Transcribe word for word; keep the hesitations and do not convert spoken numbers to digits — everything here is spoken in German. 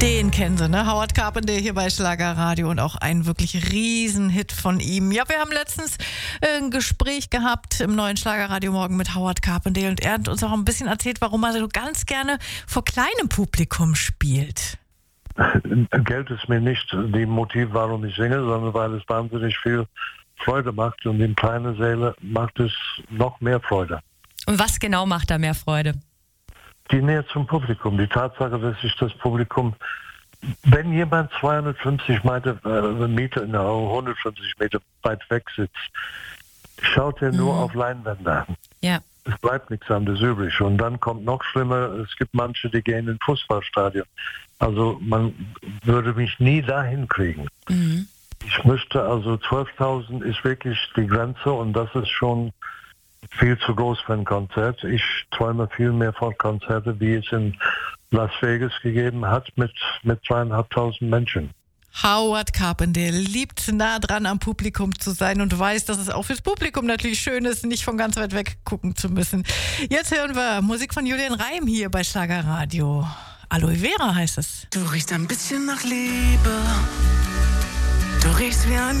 Den kennen Sie, ne? Howard Carpendale hier bei Schlagerradio und auch ein wirklich Riesenhit von ihm. Ja, wir haben letztens ein Gespräch gehabt im neuen Schlagerradio Morgen mit Howard Carpendale und er hat uns auch ein bisschen erzählt, warum er so ganz gerne vor kleinem Publikum spielt. Geld ist mir nicht die Motiv, warum ich singe, sondern weil es wahnsinnig viel Freude macht und in kleine Säle macht es noch mehr Freude. Und was genau macht da mehr Freude? Die Nähe zum Publikum, die Tatsache, dass sich das Publikum, wenn jemand zweihundertfünfzig Meter, äh, Meter, no, hundertfünfzig Meter weit weg sitzt, schaut er nur mhm. auf Leinwände an. Ja. Es bleibt nichts anderes übrig. Und dann kommt noch schlimmer, es gibt manche, die gehen in Fußballstadion. Also man würde mich nie dahin kriegen. Mhm. Ich möchte, also zwölftausend ist wirklich die Grenze und das ist schon viel zu groß für ein Konzert. Ich träume viel mehr von Konzerten, wie es in Las Vegas gegeben hat, mit, mit zweieinhalbtausend Menschen. Howard Carpendale liebt nah dran am Publikum zu sein und weiß, dass es auch fürs Publikum natürlich schön ist, nicht von ganz weit weg gucken zu müssen. Jetzt hören wir Musik von Julian Reim hier bei Schlagerradio. Aloe Vera heißt es. Du riechst ein bisschen nach Liebe. Du riechst wie ein